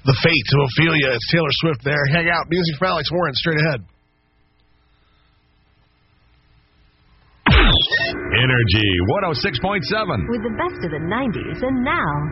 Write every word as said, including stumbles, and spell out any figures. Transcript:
The Fate of Ophelia. It's Taylor Swift there. Hang out. Music from Alex Warren straight ahead. Energy one oh six point seven. With the best of the nineties and now.